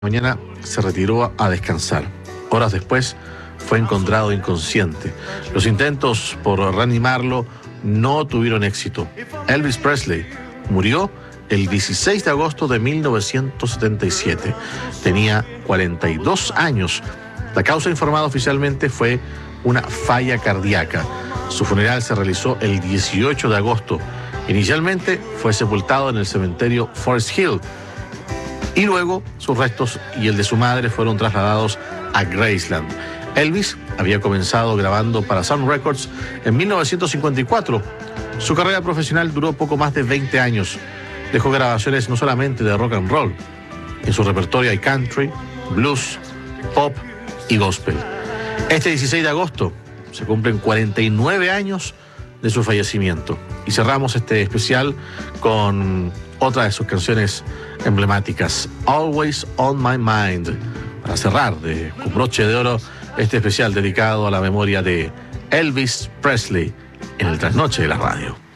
Mañana se retiró a descansar. Horas después fue encontrado inconsciente. Los intentos por reanimarlo no tuvieron éxito. Elvis Presley murió el 16 de agosto de 1977. Tenía 42 años. La causa informada oficialmente fue una falla cardíaca. Su funeral se realizó el 18 de agosto. Inicialmente fue sepultado en el cementerio Forest Hill, y luego sus restos y el de su madre fueron trasladados a Graceland. Elvis había comenzado grabando para Sun Records en 1954. Su carrera profesional duró poco más de 20 años. Dejó grabaciones no solamente de rock and roll. En su repertorio hay country, blues, pop y gospel. Este 16 de agosto se cumplen 49 años de su fallecimiento. Y cerramos este especial con otra de sus canciones emblemáticas, Always on My Mind, para cerrar con broche de oro este especial dedicado a la memoria de Elvis Presley en el Trasnoche de la Radio.